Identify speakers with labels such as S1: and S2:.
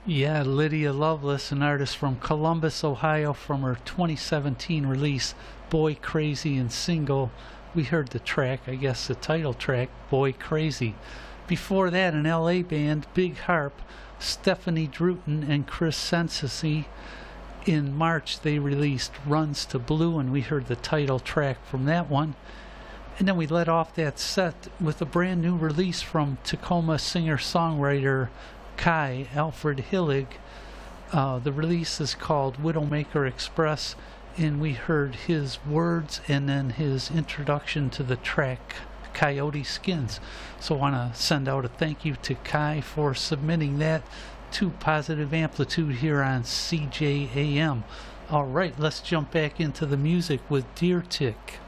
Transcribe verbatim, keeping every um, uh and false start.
S1: Yeah, Lydia Lovelace, an artist from Columbus, Ohio, from her twenty seventeen release, Boy Crazy and single. We heard the track, I guess the title track, Boy Crazy. Before that, an L A band, Big Harp, Stephanie Druten and Chris Sensasi. In March, they released Runs to Blue, and we heard the title track from that one. And then we let off that set with a brand new release from Tacoma singer-songwriter Kai Alfred Hillig. Uh, the release is called Widowmaker Express, and we heard his words and then his introduction to the track Coyote Skins. So I want to send out a thank you to Kai for submitting that to Positive Amplitude here on C J A M. Alright, let's jump back into the music with Deer Tick.